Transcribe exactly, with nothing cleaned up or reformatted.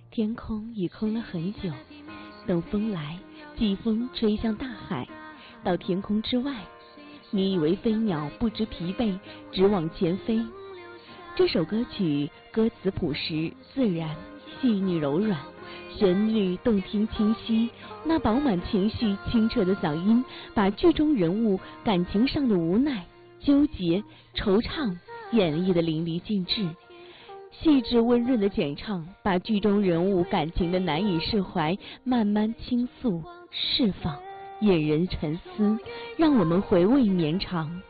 天空已空了很久，等风来，季风吹向大海，到天空之外，你以为飞鸟不知疲惫，只往前飞。这首歌曲歌词朴实自然，细腻柔软，旋律动听清晰，那饱满情绪清澈的嗓音，把剧中人物感情上的无奈、纠结、惆怅演绎得淋漓尽致。细致温润的简唱，把剧中人物感情的难以释怀慢慢倾诉释放，引人沉思，让我们回味绵长。